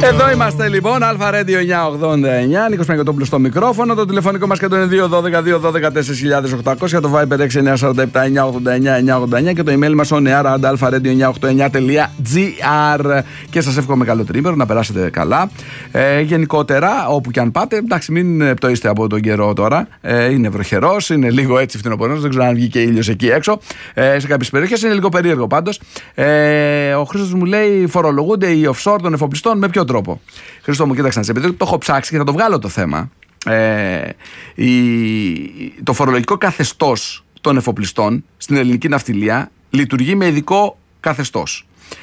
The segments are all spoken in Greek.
Εδώ είμαστε λοιπόν, Αλφα Radio 989, Νίκος Παναγιωτόπουλος στο μικρόφωνο. Το τηλεφωνικό μας κέντρο είναι 212-212-4800, το Viber 6947-989-989 και το email μας onear@alpha-radio989.gr. Και σας εύχομαι καλό τρίμηνο, να περάσετε καλά. Γενικότερα, όπου και αν πάτε, εντάξει, μην πτωείστε από τον καιρό τώρα. Είναι βροχερός, είναι λίγο έτσι φθινοπορεινός, δεν ξέρω αν βγήκε ήλιος εκεί έξω. Σε κάποιες περιοχές είναι λίγο περίεργο πάντως. Ο Χρήστος μου λέει: φορολογούνται οι offshore των εφοπλιστών με ποιο τρόπο? Χρήστο μου, κοίταξε να σε, επειδή το έχω ψάξει και θα το βγάλω το θέμα. Το φορολογικό καθεστώς των εφοπλιστών στην ελληνική ναυτιλία λειτουργεί με ειδικό καθεστώς.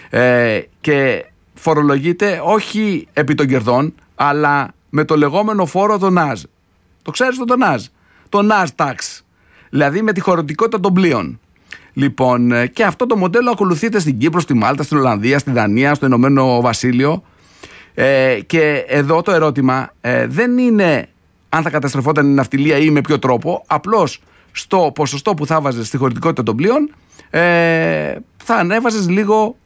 Και φορολογείται όχι επί των κερδών, αλλά με το λεγόμενο φόρο το NAZ. Το ξέρεις το NAZ? Το NAZ tax. Δηλαδή με τη χωρητικότητα των πλοίων. Λοιπόν, και αυτό το μοντέλο ακολουθείται στην Κύπρο, στη Μάλτα, στην Ολλανδία, στη Δανία, στο Ηνωμένο Βασίλειο. Και εδώ το ερώτημα δεν είναι αν θα καταστρεφόταν η ναυτιλία ή με ποιο τρόπο. Απλώς στο ποσοστό που θα βάζεις στη χωρητικότητα των πλοίων θα ανέβαζες λίγο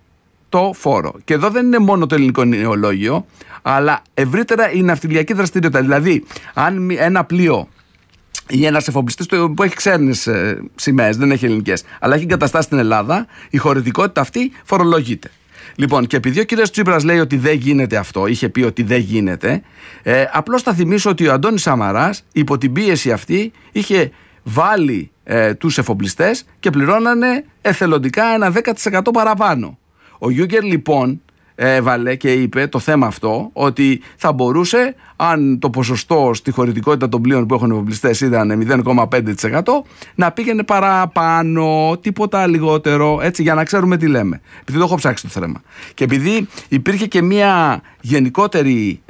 το φόρο. Και εδώ δεν είναι μόνο το ελληνικό νεολόγιο, αλλά ευρύτερα η ναυτιλιακή δραστηριότητα. Δηλαδή, αν ένα πλοίο ή ένας εφοπλιστής που έχει ξένες σημαίες, δεν έχει ελληνικές, αλλά έχει εγκαταστάσει στην Ελλάδα, η χωρητικότητα αυτή φορολογείται. Λοιπόν, και επειδή ο κύριος Τσίπρας λέει ότι δεν γίνεται αυτό, είχε πει ότι δεν γίνεται, απλώς θα θυμίσω ότι ο Αντώνης Σαμαράς υπό την πίεση αυτή είχε βάλει τους εφοπλιστές και πληρώνανε εθελοντικά ένα 10% παραπάνω. Ο Γιούγκερ λοιπόν έβαλε και είπε το θέμα αυτό, ότι θα μπορούσε, αν το ποσοστό στη χωρητικότητα των πλοίων που έχουν εφοπλιστές ήταν 0,5%, να πήγαινε παραπάνω, τίποτα λιγότερο, έτσι, για να ξέρουμε τι λέμε. Επειδή το έχω ψάξει το θέμα. Και επειδή υπήρχε και μια γενικότερη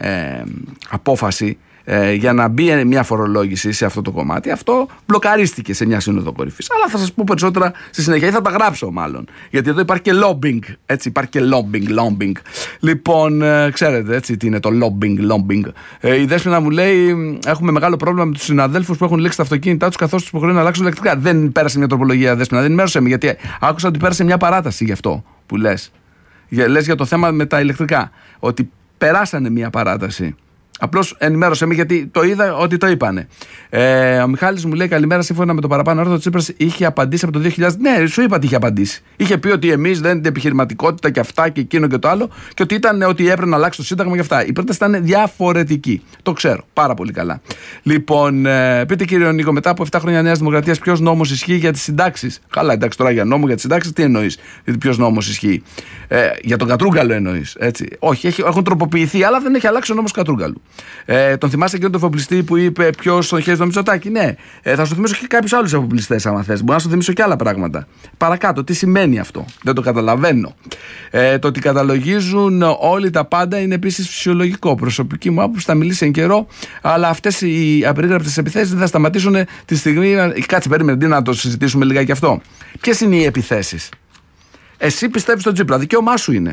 απόφαση για να μπει μια φορολόγηση σε αυτό το κομμάτι, αυτό μπλοκαρίστηκε σε μια σύνοδο κορυφής. Αλλά θα σας πω περισσότερα στη συνέχεια, ή θα τα γράψω μάλλον. Γιατί εδώ υπάρχει και lobbying. Έτσι, υπάρχει και lobbying. Λοιπόν, ξέρετε έτσι τι είναι το lobbying. Η Δέσποινα μου λέει: έχουμε μεγάλο πρόβλημα με τους συναδέλφους που έχουν λήξει τα αυτοκίνητά τους καθώς τους υποχρεώνουν να αλλάξουν ηλεκτρικά. Δεν πέρασε μια τροπολογία, Δέσποινα, δεν ενημέρωσε με, γιατί άκουσα ότι πέρασε μια παράταση γι' αυτό που λες. Λες για το θέμα με τα ηλεκτρικά. Ότι περάσανε μια παράταση. Απλώς ενημέρωσε με, γιατί το είδα ότι το είπανε. Ο Μιχάλης μου λέει: καλημέρα. Σύμφωνα με το παραπάνω έρθο, ο Τσίπρας είχε απαντήσει από το 2000. Ναι, σου είπα ότι είχε απαντήσει. Είχε πει ότι εμείς δεν είναι επιχειρηματικότητα και αυτά και εκείνο και το άλλο, και ότι ήταν ότι έπρεπε να αλλάξει το Σύνταγμα και αυτά. Η πρόταση ήταν διαφορετική. Το ξέρω πάρα πολύ καλά. Λοιπόν, πείτε κύριε Νίκο, μετά από 7 χρόνια Νέας Δημοκρατίας, ποιος νόμος ισχύει για τις συντάξεις? Καλά, εντάξει, τώρα για νόμο για τις συντάξεις, τι εννοείς? Ποιος νόμος ισχύει? Για τον Κατρούγκαλο εννοείς? Όχι, έχουν τροποποιηθεί, αλλά δεν έχει αλλάξει ο νόμος Κατρούγκαλου. Τον θυμάστε και τον εφοπλιστή που είπε ποιος τον χέζει το Μητσοτάκη? Ναι. Θα σου θυμίσω και κάποιους άλλους εφοπλιστές, άμα θες. Μπορώ να σου θυμίσω και άλλα πράγματα. Παρακάτω, τι σημαίνει αυτό? Δεν το καταλαβαίνω. Το ότι καταλογίζουν όλοι τα πάντα είναι επίσης φυσιολογικό. Προσωπική μου άποψη, θα μιλήσει εν καιρό, αλλά αυτές οι απερίγραπτες επιθέσεις δεν θα σταματήσουν τη στιγμή. Κάτσε, περίμενε να το συζητήσουμε λιγάκι αυτό. Ποιες είναι οι επιθέσεις? Εσύ πιστεύεις στον Τσίπρα, δικαίωμά σου είναι.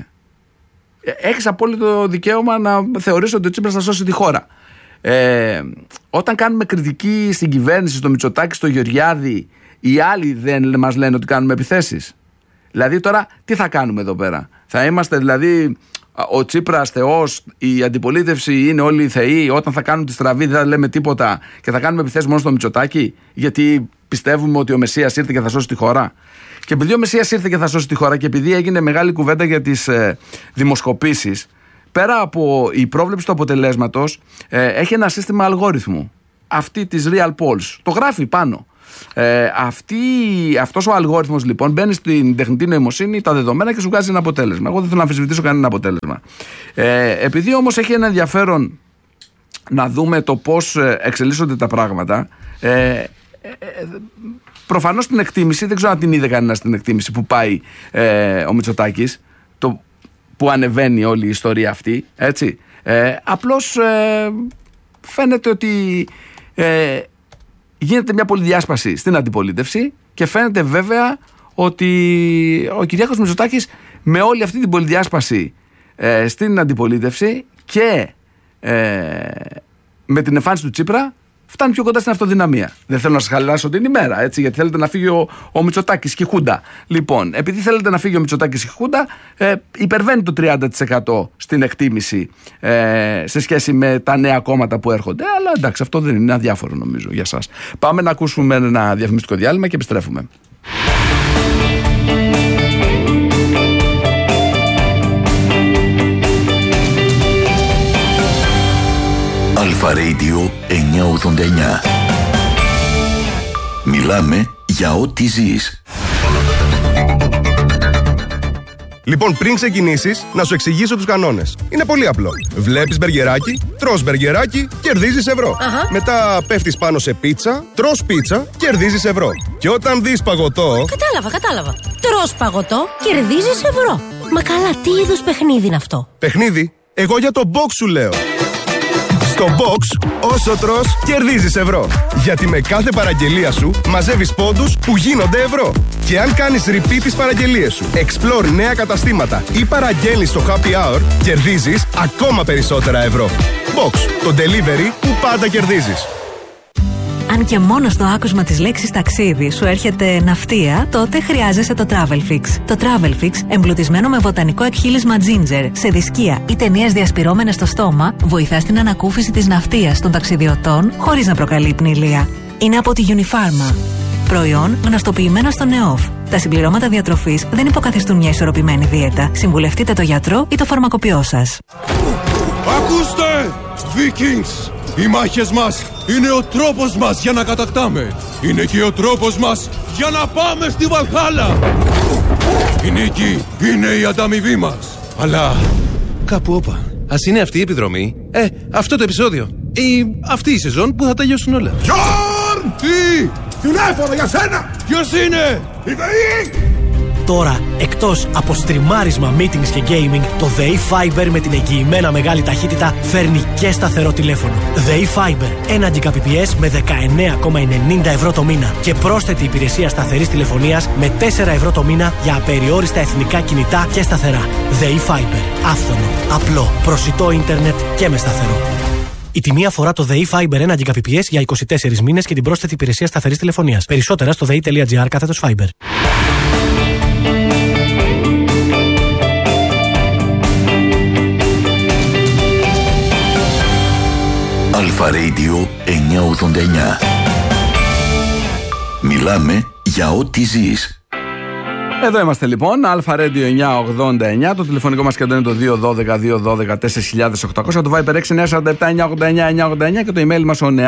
Έχεις απόλυτο δικαίωμα να θεωρείς ότι ο Τσίπρας θα σώσει τη χώρα. Όταν κάνουμε κριτική στην κυβέρνηση, στο Μητσοτάκη, στο Γεωργιάδη, οι άλλοι δεν μας λένε ότι κάνουμε επιθέσεις? Δηλαδή τώρα τι θα κάνουμε εδώ πέρα? Θα είμαστε δηλαδή ο Τσίπρας θεός, η αντιπολίτευση είναι όλοι οι θεοί, όταν θα κάνουν τη στραβή δεν θα λέμε τίποτα και θα κάνουμε επιθέσεις μόνο στο Μητσοτάκη, γιατί πιστεύουμε ότι ο Μεσσίας ήρθε και θα σώσει τη χώρα? Και επειδή ο Μεσσίας ήρθε και θα σώσει τη χώρα, και επειδή έγινε μεγάλη κουβέντα για τις δημοσκοπήσεις, πέρα από η πρόβλεψη του αποτελέσματος, έχει ένα σύστημα αλγόριθμου. Αυτή της Real Polls. Το γράφει πάνω. Αυτός ο αλγόριθμος λοιπόν μπαίνει στην τεχνητή νοημοσύνη, τα δεδομένα, και σου βγάζει ένα αποτέλεσμα. Εγώ δεν θέλω να αμφισβητήσω κανένα αποτέλεσμα. Επειδή όμως έχει ένα ενδιαφέρον να δούμε το πώς εξελίσσονται τα πράγματα, προφανώς στην εκτίμηση, δεν ξέρω αν την είδε κανένα στην εκτίμηση που πάει ο Μητσοτάκης, που ανεβαίνει όλη η ιστορία αυτή, έτσι. Απλώς φαίνεται ότι γίνεται μια πολυδιάσπαση στην αντιπολίτευση, και φαίνεται βέβαια ότι ο Κυριάκος Μητσοτάκης με όλη αυτή την πολυδιάσπαση στην αντιπολίτευση και με την εμφάνιση του Τσίπρα φτάνει πιο κοντά στην αυτοδυναμία. Δεν θέλω να σας χαλάσω την ημέρα, έτσι, γιατί θέλετε να φύγει ο Μητσοτάκης και η Χούντα. Λοιπόν, επειδή θέλετε να φύγει ο Μητσοτάκης και η Χούντα, υπερβαίνει το 30% στην εκτίμηση σε σχέση με τα νέα κόμματα που έρχονται. Αλλά εντάξει, αυτό δεν είναι αδιάφορο νομίζω για σας. Πάμε να ακούσουμε ένα διαφημιστικό διάλειμμα και επιστρέφουμε. Αλφα Radio 989. Μιλάμε για ό,τι ζεις. Λοιπόν, πριν ξεκινήσεις, να σου εξηγήσω τους κανόνες. Είναι πολύ απλό. Βλέπεις μπεργκεράκι, τρως μπεργκεράκι, κερδίζεις ευρώ. Μετά πέφτεις πάνω σε πίτσα, τρως πίτσα, κερδίζεις ευρώ. Και όταν δεις παγωτό... Κατάλαβα. Τρως παγωτό, κερδίζεις ευρώ. Μα καλά, τι είδους παιχνίδι είναι αυτό? Παιχνίδι? Εγώ για το box σου λέω. Στο box, όσο τρως, κερδίζεις ευρώ. Γιατί με κάθε παραγγελία σου μαζεύεις πόντους που γίνονται ευρώ. Και αν κάνεις repeat τις παραγγελίες σου, explore νέα καταστήματα ή παραγγέλνεις στο happy hour, κερδίζεις ακόμα περισσότερα ευρώ. Box, το delivery που πάντα κερδίζεις. Αν και μόνο στο άκουσμα της λέξης ταξίδι σου έρχεται ναυτία, τότε χρειάζεσαι το Travelfix. Το Travelfix, εμπλουτισμένο με βοτανικό εκχύλισμα ginger, σε δισκία ή ταινίες διασπυρώμενες στο στόμα, βοηθά στην ανακούφιση της ναυτίας των ταξιδιωτών χωρίς να προκαλεί πνηλεία. Είναι από τη Unifarma. Προϊόν γνωστοποιημένο στο ΝΕΟΦ. Τα συμπληρώματα διατροφής δεν υποκαθιστούν μια ισορροπημένη δίαιτα. Συμβουλευτείτε το γιατρό ή το φαρμακοποιό σας. Ακούστε! Vikings! Οι μάχες μας είναι ο τρόπος μας για να κατακτάμε. Είναι και ο τρόπος μας για να πάμε στη Βαλχάλα. Η νίκη είναι η ανταμοιβή μας. Αλλά κάπου όπα. Ας είναι αυτή η επιδρομή, αυτό το επεισόδιο ή αυτή η σεζόν που θα τελειώσουν όλα. Γιόρν! Τι! Τηλέφωνο για σένα! Ποιος είναι? Η ΔΕΗ! Τώρα, εκτός από στριμάρισμα, meetings και gaming, το ΔΕΗ Fiber με την εγγυημένα μεγάλη ταχύτητα φέρνει και σταθερό τηλέφωνο. ΔΕΗ Fiber, 1 Gbps με 19,90 ευρώ το μήνα και πρόσθετη υπηρεσία σταθερής τηλεφωνίας με 4 ευρώ το μήνα για απεριόριστα εθνικά κινητά και σταθερά. ΔΕΗ Fiber, άφθονο, απλό, προσιτό ίντερνετ και με σταθερό. Η τιμή αφορά το ΔΕΗ Fiber 1 Gbps για 24 μήνες και την πρόσθετη υπηρεσία σταθερής τηλεφωνίας. Περισσότερα στο dei.gr/Fiber. Αλφα Radio 989. Μιλάμε για ό,τι ζεις. Εδώ είμαστε λοιπόν, Αλφα Radio 989. Το τηλεφωνικό μας κέντρο είναι το 212-212-4800. Το Viber 6947-989-989 και το email μας ο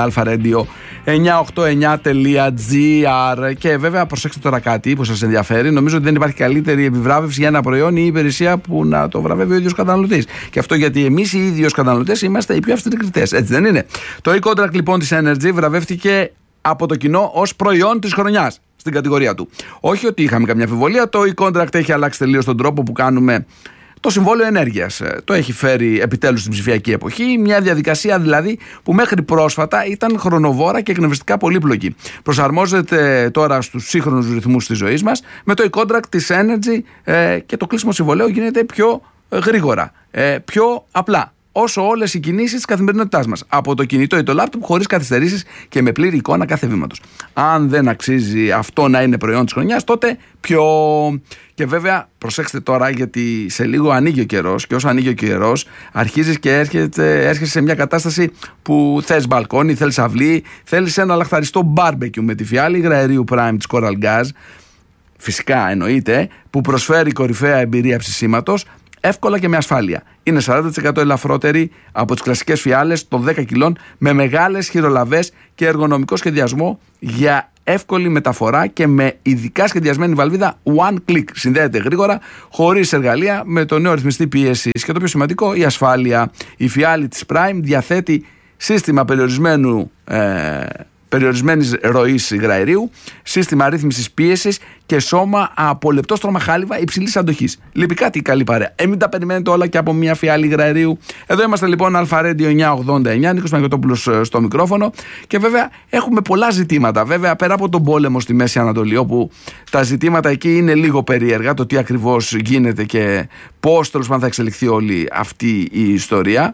near@alpharadio989.gr. Και βέβαια προσέξτε τώρα κάτι που σας ενδιαφέρει. Νομίζω ότι δεν υπάρχει καλύτερη επιβράβευση για ένα προϊόν ή υπηρεσία που να το βραβεύει ο ίδιος καταναλωτής. Και αυτό γιατί εμείς οι ίδιοι ως καταναλωτές είμαστε οι πιο αυστηροί κριτές. Έτσι δεν είναι? Το e-contract λοιπόν της Energy βραβεύτηκε από το κοινό ως προϊόν της χρονιάς στην κατηγορία του. Όχι ότι είχαμε καμιά αμφιβολία, το e-contract έχει αλλάξει τελείως τον τρόπο που κάνουμε το συμβόλαιο ενέργειας. Το έχει φέρει επιτέλους στην ψηφιακή εποχή, μια διαδικασία δηλαδή που μέχρι πρόσφατα ήταν χρονοβόρα και εκνευριστικά πολύπλοκη. Προσαρμόζεται τώρα στους σύγχρονους ρυθμούς της ζωής μας. Με το e-contract της Energy και το κλείσιμο συμβολαίου γίνεται πιο γρήγορα, πιο απλά, όσο όλες οι κινήσεις της καθημερινότητάς μας. Από το κινητό ή το λάπτοπ, χωρίς καθυστερήσεις και με πλήρη εικόνα κάθε βήματος. Αν δεν αξίζει αυτό να είναι προϊόν της χρονιάς, τότε ποιο? Και προσέξτε τώρα, γιατί σε λίγο ανοίγει ο καιρός και όσο ανοίγει ο καιρός, αρχίζεις και έρχεσαι σε μια κατάσταση που θες μπαλκόνι, θέλεις αυλή, θέλεις ένα λαχταριστό barbecue με τη φιάλη υγραερίου Prime της Coral Gas. Φυσικά εννοείται, που προσφέρει κορυφαία εμπειρία ψησίματος, εύκολα και με ασφάλεια. Είναι 40% ελαφρότερη από τις κλασικές φιάλες των 10 κιλών, με μεγάλες χειρολαβές και εργονομικό σχεδιασμό για εύκολη μεταφορά και με ειδικά σχεδιασμένη βαλβίδα One Click. Συνδέεται γρήγορα, χωρίς εργαλεία, με το νέο ρυθμιστή πίεσης. Και το πιο σημαντικό, η ασφάλεια. Η φιάλη της Prime διαθέτει σύστημα περιορισμένης ροής υγραερίου, σύστημα ρύθμισης πίεσης και σώμα από λεπτόστρωμα χάλιβα υψηλής αντοχής. Λείπει κάτι, καλή παρέα. Μην τα περιμένετε όλα και από μια φιάλη υγραερίου. Εδώ είμαστε λοιπόν, Αλφα Radio 989, Νίκος Μαγιωτόπουλος στο μικρόφωνο. Και βέβαια έχουμε πολλά ζητήματα. Βέβαια, πέρα από τον πόλεμο στη Μέση Ανατολή, όπου τα ζητήματα εκεί είναι λίγο περίεργα, το τι ακριβώς γίνεται και πώς τέλος πάντων θα εξελιχθεί όλη αυτή η ιστορία.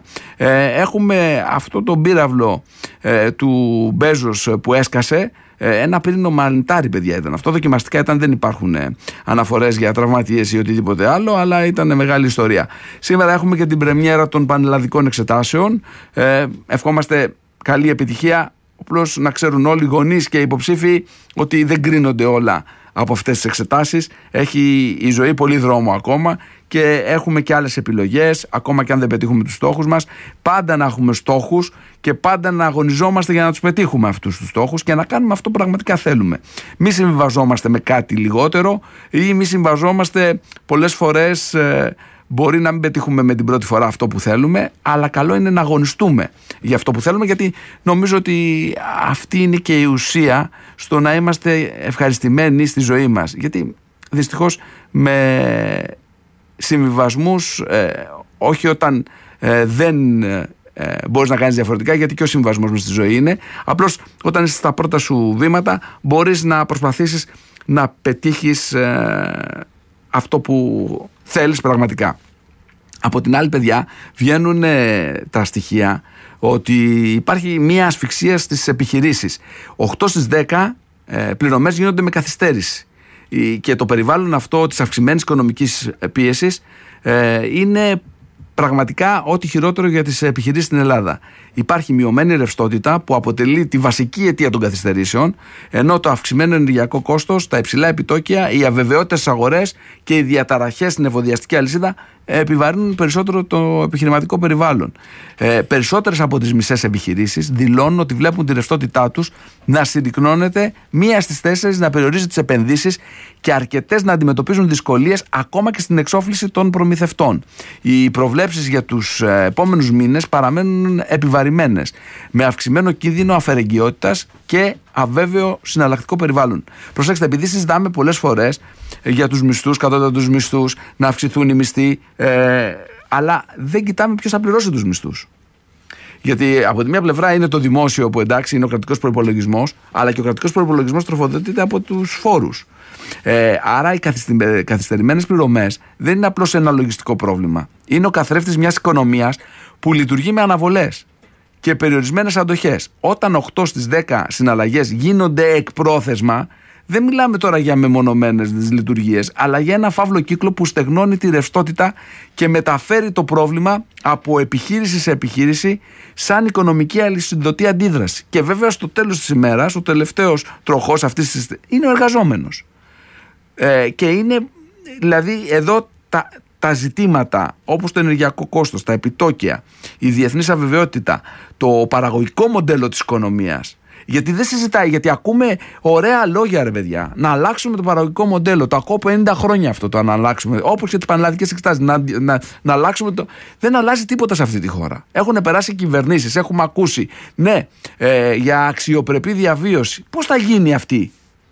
Έχουμε αυτό το πύραυλο του Μπέζος που έσκασε. Ένα πύρινο μανιτάρι, παιδιά, ήταν αυτό. Δοκιμαστικά ήταν, δεν υπάρχουν αναφορές για τραυματίες ή οτιδήποτε άλλο, αλλά ήταν μεγάλη ιστορία. Σήμερα έχουμε και την πρεμιέρα των πανελλαδικών εξετάσεων. Ευχόμαστε καλή επιτυχία. Απλώς να ξέρουν όλοι οι γονείς και οι υποψήφοι ότι δεν κρίνονται όλα από αυτές τις εξετάσεις. Έχει η ζωή πολύ δρόμο ακόμα και έχουμε και άλλες επιλογές, ακόμα και αν δεν πετύχουμε τους στόχους μας. Πάντα να έχουμε στόχους και πάντα να αγωνιζόμαστε για να τους πετύχουμε αυτούς τους στόχους και να κάνουμε αυτό που πραγματικά θέλουμε. Μη συμβιβαζόμαστε με κάτι λιγότερο ή μη συμβιβαζόμαστε πολλές φορές. Μπορεί να μην πετύχουμε με την πρώτη φορά αυτό που θέλουμε, αλλά καλό είναι να αγωνιστούμε για αυτό που θέλουμε, γιατί νομίζω ότι αυτή είναι και η ουσία στο να είμαστε ευχαριστημένοι στη ζωή μας. Γιατί δυστυχώς με συμβιβασμούς, όχι όταν δεν μπορείς να κάνεις διαφορετικά, γιατί και ο συμβιβασμός μες στη ζωή είναι, απλώς όταν είσαι στα πρώτα σου βήματα μπορείς να προσπαθήσεις να πετύχεις αυτό που θέλεις πραγματικά. Από την άλλη, παιδιά, βγαίνουν τα στοιχεία ότι υπάρχει μία ασφυξία στις επιχειρήσεις. 8 στις 10 πληρωμές γίνονται με καθυστέρηση. Και το περιβάλλον αυτό της αυξημένης οικονομικής πίεσης είναι πραγματικά ό,τι χειρότερο για τις επιχειρήσεις στην Ελλάδα. Υπάρχει μειωμένη ρευστότητα που αποτελεί τη βασική αιτία των καθυστερήσεων, ενώ το αυξημένο ενεργειακό κόστος, τα υψηλά επιτόκια, οι αβεβαιότητες στις αγορές και οι διαταραχές στην εφοδιαστική αλυσίδα επιβαρύνουν περισσότερο το επιχειρηματικό περιβάλλον. Περισσότερες από τις μισές επιχειρήσεις δηλώνουν ότι βλέπουν τη ρευστότητά τους να συρρυκνώνεται, μία στις 4 να περιορίζει τις επενδύσεις και αρκετές να αντιμετωπίζουν δυσκολίες ακόμα και στην εξόφληση των προμηθευτών. Οι προβλέψεις για τους επόμενους μήνες παραμένουν επιβαρημένες, με αυξημένο κίνδυνο αφαιρεγγιότητας και αβέβαιο συναλλακτικό περιβάλλον. Προσέξτε, επειδή συζητάμε πολλές φορές για τους μισθούς, κατώτατους μισθούς, να αυξηθούν οι μισθοί, αλλά δεν κοιτάμε ποιος θα πληρώσει τους μισθούς. Γιατί από τη μία πλευρά είναι το δημόσιο που εντάξει είναι ο κρατικός προϋπολογισμός, αλλά και ο κρατικός προϋπολογισμός τροφοδοτείται από τους φόρους. Άρα οι καθυστερημένες πληρωμές δεν είναι απλώς ένα λογιστικό πρόβλημα. Είναι ο καθρέφτης μιας οικονομίας που λειτουργεί με αναβολές και περιορισμένες αντοχές. Όταν 8 στις 10 συναλλαγές γίνονται εκπρόθεσμα, δεν μιλάμε τώρα για μεμονωμένες λειτουργίες, αλλά για ένα φαύλο κύκλο που στεγνώνει τη ρευστότητα και μεταφέρει το πρόβλημα από επιχείρηση σε επιχείρηση σαν οικονομική αλυσιδωτή αντίδραση. Και βέβαια στο τέλος της ημέρας ο τελευταίος τροχός αυτής της είναι ο εργαζόμενος. Και είναι δηλαδή εδώ τα ζητήματα όπως το ενεργειακό κόστος, τα επιτόκια, η διεθνής αβεβαιότητα, το παραγωγικό μοντέλο της οικονομίας. Γιατί δεν συζητάει, γιατί ακούμε ωραία λόγια, ρε παιδιά, να αλλάξουμε το παραγωγικό μοντέλο. Το ακούω από 90 χρόνια αυτό το να αλλάξουμε. Όπως και τις πανελλαδικές εξετάσεις. Να αλλάξουμε το. Δεν αλλάζει τίποτα σε αυτή τη χώρα. Έχουν περάσει κυβερνήσεις, έχουμε ακούσει. Ναι, για αξιοπρεπή διαβίωση. Πώς θα γίνει αυτή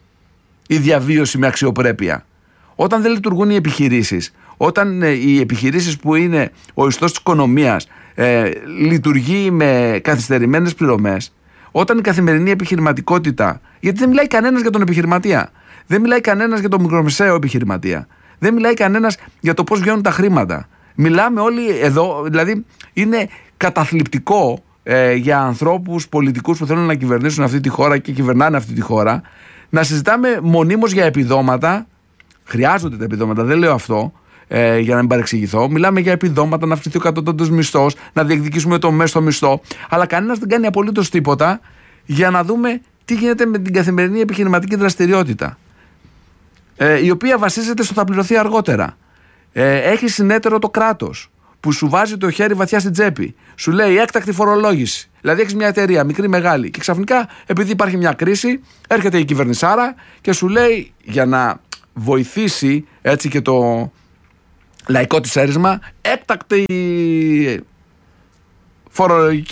η διαβίωση με αξιοπρέπεια? Όταν δεν λειτουργούν οι επιχειρήσεις, όταν οι επιχειρήσεις που είναι ο ιστός της οικονομίας λειτουργεί με καθυστερημένες πληρωμές, όταν η καθημερινή επιχειρηματικότητα, γιατί δεν μιλάει κανένας για τον επιχειρηματία, δεν μιλάει κανένας για τον μικρομεσαίο επιχειρηματία, δεν μιλάει κανένας για το πώς βγαίνουν τα χρήματα. Μιλάμε όλοι εδώ, δηλαδή είναι καταθλιπτικό για ανθρώπους πολιτικούς που θέλουν να κυβερνήσουν αυτή τη χώρα και κυβερνάνε αυτή τη χώρα, να συζητάμε μονίμως για επιδόματα. Χρειάζονται τα επιδόματα, δεν λέω αυτό για να μην παρεξηγηθώ. Μιλάμε για επιδόματα, να αυξηθεί ο κατώτατος μισθός, να διεκδικήσουμε το μέσο μισθό. Αλλά κανένας δεν κάνει απολύτως τίποτα για να δούμε τι γίνεται με την καθημερινή επιχειρηματική δραστηριότητα, η οποία βασίζεται στο θα πληρωθεί αργότερα. Έχει συνέτερο το κράτος που σου βάζει το χέρι βαθιά στην τσέπη. Σου λέει έκτακτη φορολόγηση. Δηλαδή έχεις μια εταιρεία, μικρή, μεγάλη, και ξαφνικά, επειδή υπάρχει μια κρίση, έρχεται η κυβερνησάρα και σου λέει, για να βοηθήσει έτσι και το λαϊκό της έρισμα, έκτακτη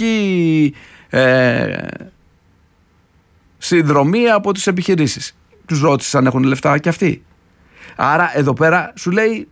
φορολογική συνδρομή από τις επιχειρήσεις. τους ρώτησες αν έχουν λεφτά και αυτοί? Άρα εδώ πέρα σου λέει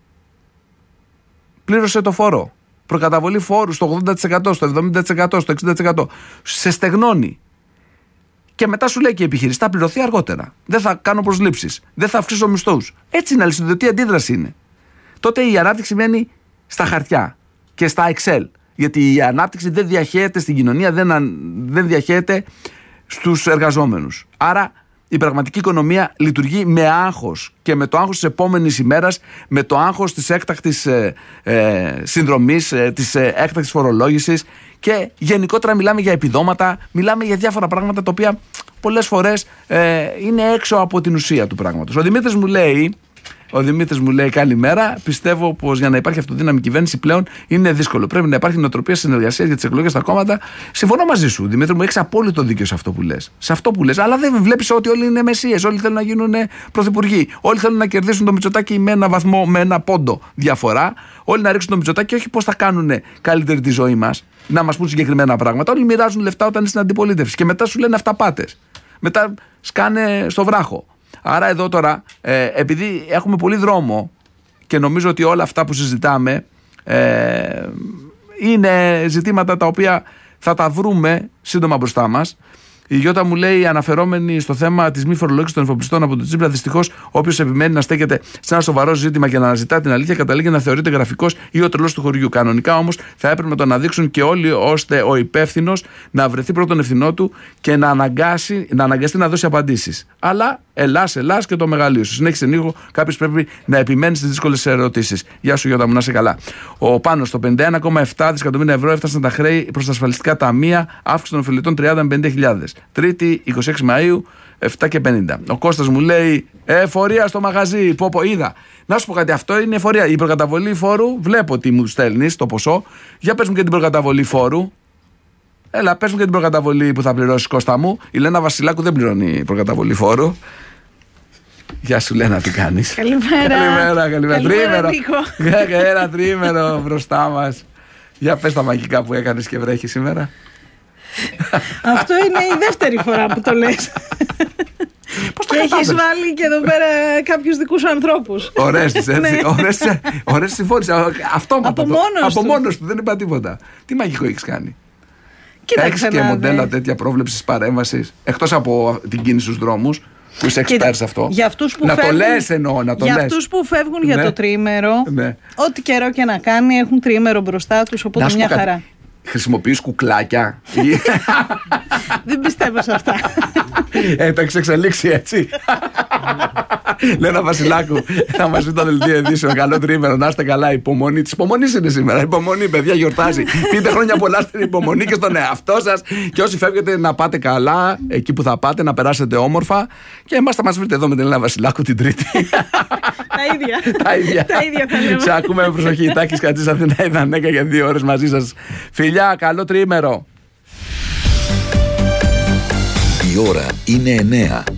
πλήρωσε το φόρο. Προκαταβολή φόρου στο 80%, στο 70%, στο 60%. Σε στεγνώνει. Και μετά σου λέει και η επιχείρηση θα πληρωθεί αργότερα. Δεν θα κάνω προσλήψεις. Δεν θα αυξήσω μισθούς. Έτσι είναι, αλυσιδωτή αντίδραση είναι. Τότε η ανάπτυξη μένει στα χαρτιά και στα Excel. Γιατί η ανάπτυξη δεν διαχέεται στην κοινωνία, δεν διαχέεται στους εργαζόμενους. Άρα η πραγματική οικονομία λειτουργεί με άγχος και με το άγχος της επόμενης ημέρας, με το άγχος της έκτακτης συνδρομής, της έκτακτης φορολόγησης και γενικότερα μιλάμε για επιδόματα, μιλάμε για διάφορα πράγματα τα οποία πολλές φορές είναι έξω από την ουσία του πράγματος. Ο Δημήτρης μου λέει καλημέρα. Πιστεύω πως για να υπάρχει αυτοδύναμη κυβέρνηση πλέον είναι δύσκολο. Πρέπει να υπάρχει νοοτροπία συνεργασίας για τις εκλογές στα κόμματα. Συμφωνώ μαζί σου, Δημήτρη μου, έχεις απόλυτο δίκιο σε αυτό που λες. Αλλά δεν βλέπεις ότι όλοι είναι μεσίες. Όλοι θέλουν να γίνουν πρωθυπουργοί. Όλοι θέλουν να κερδίσουν το Μητσοτάκη με ένα βαθμό, με ένα πόντο διαφορά. Όλοι να ρίξουν το Μητσοτάκη, όχι πώς θα κάνουν καλύτερη τη ζωή μας, να μας πούν συγκεκριμένα πράγματα. Όλοι μοιράζουν λεφτά όταν είναι στην αντιπολίτευση και μετά σου λένε αυταπάτες. Μετά σκάνε στο βράχο. Άρα εδώ τώρα, επειδή έχουμε πολύ δρόμο και νομίζω ότι όλα αυτά που συζητάμε είναι ζητήματα τα οποία θα τα βρούμε σύντομα μπροστά μας. Η Γιώτα μου λέει, αναφερόμενη στο θέμα της μη φορολόγησης των εφοπλιστών από τον Τσίπρα, δυστυχώς όποιος επιμένει να στέκεται σε ένα σοβαρό ζήτημα και να αναζητά την αλήθεια, καταλήγει να θεωρείται γραφικός ή ο τρελός του χωριού. Κανονικά όμως θα έπρεπε να το αναδείξουν και όλοι, ώστε ο υπεύθυνος να βρεθεί πρώτον ευθυνό του και να αναγκαστεί να δώσει απαντήσεις. Αλλά Ελλάς και το μεγαλείο σου. Συνέχισε λίγο, κάποιος πρέπει να επιμένει στις δύσκολες ερωτήσεις. Γεια σου, Γιώτα μου, να είσαι καλά. Ο Πάνος, το 51,7 δισεκατομμύρια ευρώ έφτασαν τα χρέη προς τα ασφαλιστικά ταμεία, αύξηση των οφειλετών 30 με 50.000. Τρίτη, 26 Μαΐου, 7 και 50. Ο Κώστας μου λέει, εφορία στο μαγαζί. Πω, είδα. Να σου πω κάτι, αυτό είναι εφορία. Η προκαταβολή φόρου, βλέπω ότι μου στέλνεις το ποσό. Για πες μου και την προκαταβολή φόρου. Έλα, πες μου και την προκαταβολή που θα πληρώσεις, Κώστα μου. Η Λένα Βασιλάκου δεν πληρώνει προκαταβολή φόρου. Γεια σου, Λένα, τι κάνεις? Καλημέρα. Τρίμερο. Ένα τρίμερο μπροστά μας. Για πες τα μαγικά που έκανες και βρέχει σήμερα. Αυτό είναι η δεύτερη φορά που το λες. Πώς το και έχεις βάλει και εδώ πέρα κάποιους δικούς σου ανθρώπους. Ωραίες τις, έτσι. Ωραίες συμφώνησες. Αυτόματα. Από μόνος του, δεν είπα τίποτα. Τι μαγικό έχεις κάνει? Έχεις και μοντέλα τέτοια πρόβλεψης παρέμβασης, εκτός από την κίνηση στους δρόμους, που είσαι expert σε αυτό. Για αυτούς που να φεύγουν, το λες εννοώ, να το για λες. αυτούς που φεύγουν για το τρίμερο, ό,τι καιρό και να κάνει, έχουν τρίμερο μπροστά τους, οπότε μια χαρά. Χρησιμοποιείς κουκλάκια? Δεν πιστεύω σε αυτά. Το έχεις εξελίξει έτσι. Λένα Βασιλάκου, θα μας πει το δελτίο ειδήσεων. Καλό τρίμερο, να είστε καλά. Υπομονή. Της υπομονής είναι σήμερα. Υπομονή, παιδιά, γιορτάζει. Πείτε χρόνια πολλά στην υπομονή και στον εαυτό σας. Και όσοι φεύγετε, να πάτε καλά εκεί που θα πάτε, να περάσετε όμορφα. Και εμάς θα μας βρείτε εδώ με την Λένα Βασιλάκου την Τρίτη. Τα ίδια θα λέμε. Σε ακούμε με προσοχή. Τάκης Κατσής, Αθηνά, Ιδανέκα για 2 ώρες μαζί σας. Φιλιά, καλό τρίμερο. Η ώρα είναι 9.